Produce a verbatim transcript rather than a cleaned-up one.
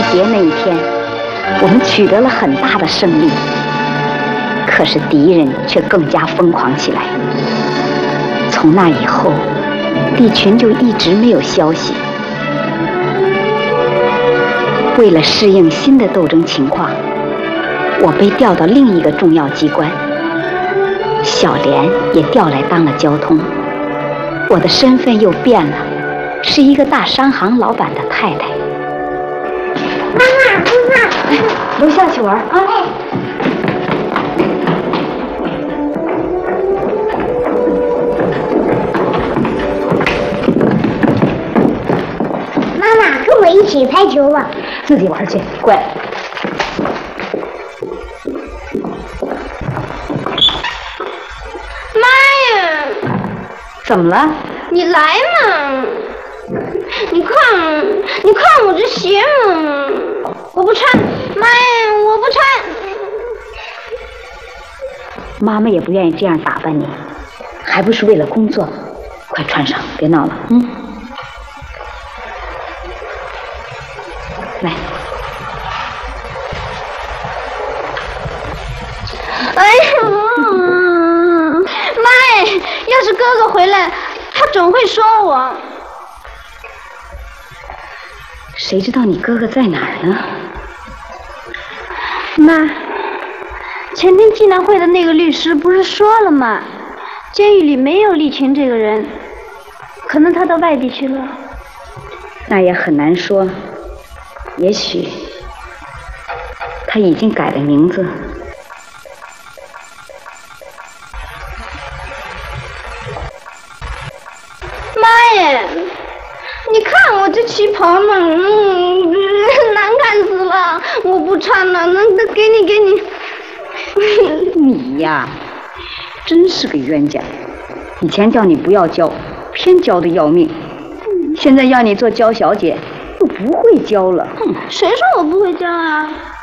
劫那一天，我们取得了很大的胜利，可是敌人却更加疯狂起来。从那以后，利群就一直没有消息。为了适应新的斗争情况，我被调到另一个重要机关，小莲也调来当了交通，我的身份又变了，是一个大商行老板的太太。 妈妈，妈妈， 哎，楼下去玩啊！ 哎妈妈，跟我一起排球吧。 自己玩去，乖。 妈呀！ 怎么了？ 你来嘛！你看，你看我这鞋嘛，我不穿。妈呀，我不穿。 妈妈也不愿意这样打扮你，还不是为了工作。快穿上，别闹了，嗯。来。 哎呀，妈呀！要是哥哥回来，他总会说我。 谁知道你哥哥在哪儿呢？ 妈，前天纪念会的那个律师不是说了吗？监狱里没有利群这个人，可能他到外地去了。 那也很难说，也许他已经改了名字。 妈呀！你看我这旗袍嘛，嗯，难看死了，我不穿了，那那给你给你。 你呀，真是个冤家！以前叫你不要教，偏教的要命；现在要你做娇小姐，又不会教了。 谁说我不会教啊？